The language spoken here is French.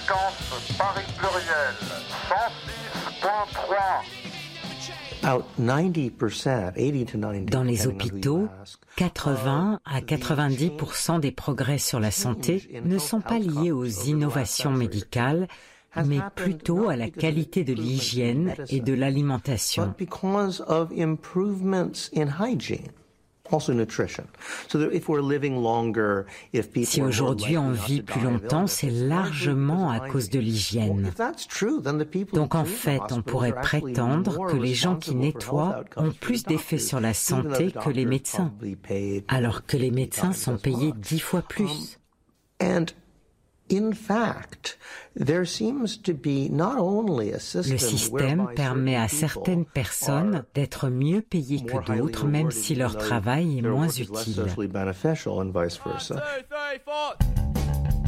Fréquence Paris pluriel 106.3. Dans les hôpitaux, 80 à 90% des progrès sur la santé ne sont pas liés aux innovations médicales, mais plutôt à la qualité de l'hygiène et de l'alimentation. Si aujourd'hui on vit plus longtemps, c'est largement à cause de l'hygiène. Donc en fait, on pourrait prétendre que les gens qui nettoient ont plus d'effet sur la santé que les médecins, alors que les médecins sont payés 10 fois plus. Le système permet à certaines personnes d'être mieux payées que d'autres, même si leur travail est moins utile.